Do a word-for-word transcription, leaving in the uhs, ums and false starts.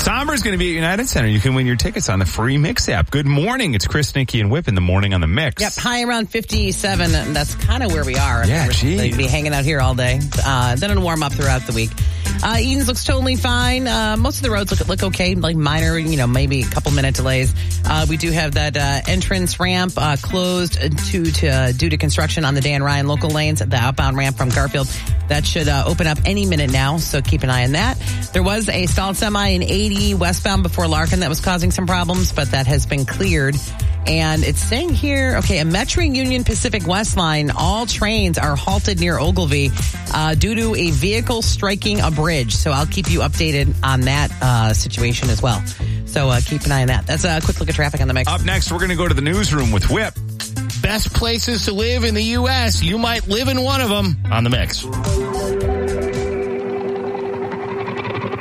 Somber's going to be at United Center. You can win your tickets on the free Mix app. Good morning. It's Chris, Nikki, and Whip in the morning on the Mix. Yep, high around fifty-seven, and that's kind of where we are. Yeah, geez. They'd be hanging out here all day. Uh, then it'll warm up throughout the week. Uh, Edens looks totally fine. Uh, most of the roads look look okay, like minor, you know, maybe a couple minute delays. Uh, we do have that uh, entrance ramp uh, closed to, to uh, due to construction on the Dan Ryan local lanes, the outbound ramp from Garfield. That should uh, open up any minute now, so keep an eye on that. There was a stalled semi in eighty westbound before Larkin that was causing some problems, but that has been cleared. And it's saying here, okay, a Metro Union Pacific West line, all trains are halted near Ogilvie uh, due to a vehicle striking a bridge. So I'll keep you updated on that uh, situation as well. So uh, keep an eye on that. That's a quick look at traffic on the Mix. Up next, we're going to go to the newsroom with Whip. Best places to live in the U S. You might live in one of them on the Mix.